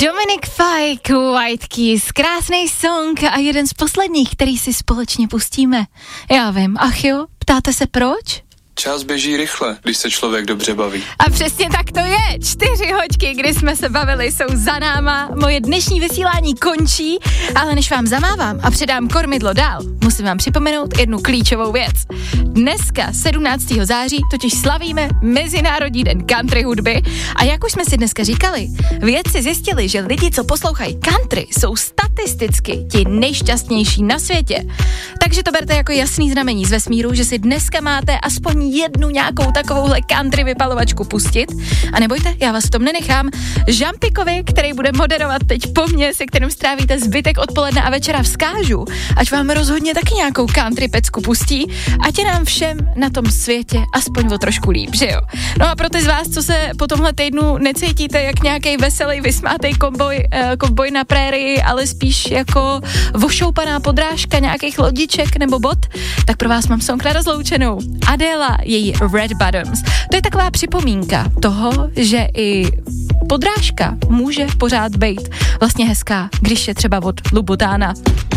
Dominic Fike, White Keys, krásný song a jeden z posledních, který si společně pustíme. Já vím, ach jo, ptáte se proč? Čas běží rychle, když se člověk dobře baví. A přesně tak to je. 4 hoďky, kdy jsme se bavili, jsou za náma. Moje dnešní vysílání končí, ale než vám zamávám a předám kormidlo dál, musím vám připomenout jednu klíčovou věc. Dneska, 17. září, totiž slavíme Mezinárodní den country hudby a jak už jsme si dneska říkali, vědci zjistili, že lidi, co poslouchají country, jsou statisticky ti nejšťastnější na světě. Takže to berte jako jasný znamení z vesmíru, že si dneska máte aspoň jednu nějakou takovouhle country vypalovačku pustit. A nebojte, já vás v tom nenechám. Žampikovi, který bude moderovat teď po mně, se kterým strávíte zbytek odpoledne a večera, vzkážu, ať vám rozhodně taky nějakou country pecku pustí, ať je nám všem na tom světě aspoň o trošku líp, že jo? No a pro ty z vás, co se po tomhle týdnu necítíte jak nějaký veselý, vysmátej kovboj na prérii, ale spíš jako vošoupaná podrážka nějakých lodiček nebo bot, tak pro vás mám song na rozloučenou. Adela, její Red Bottoms. To je taková připomínka toho, že i podrážka může pořád být vlastně hezká, když je třeba od Louboutina.